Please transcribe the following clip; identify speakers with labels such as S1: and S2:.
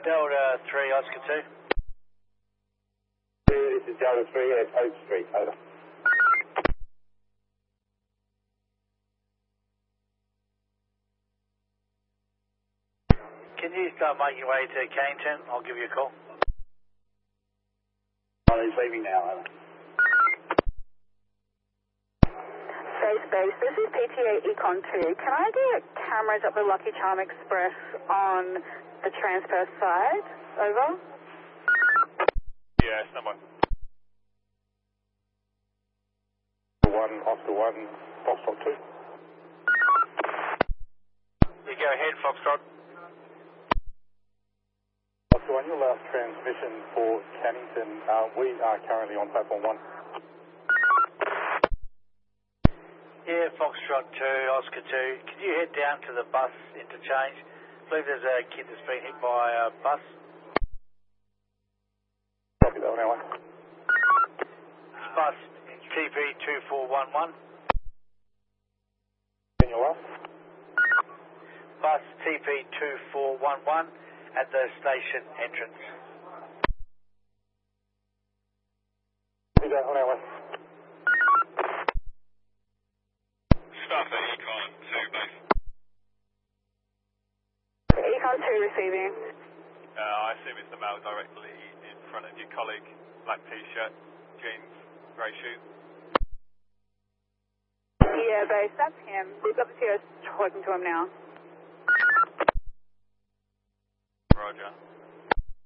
S1: Delta 3, Oscar 2.
S2: This is Delta 3 at Oak Street, over.
S1: Can you start making your way to Cannington? I'll give you a call.
S2: He's leaving now, over.
S3: Base, this is PTA Econ 2. Can I get cameras at the Lucky Charm Express on the transfer side? Over.
S4: Yeah, someone.
S2: Oscar 1, Foxtrot 2.
S1: You go ahead, Foxtrot.
S2: Oscar 1, your last transmission for Cannington. We are currently on platform 1.
S1: Yeah, Foxtrot 2, Oscar 2. Can you head down to the bus interchange? I believe there's a kid that's been hit by a bus.
S2: Copy that one, Alan.
S1: Bus TP2411.
S2: And your last?
S1: Bus TP2411 at the station entrance.
S2: Copy that one, Alan.
S4: Staff at Econ 2, base.
S3: Econ 2 receiving.
S4: I assume it's the male directly in front of your colleague. Black t-shirt, jeans, grey shoes.
S3: Yeah, base, that's him. We've got the TOs talking to him now.
S4: Roger.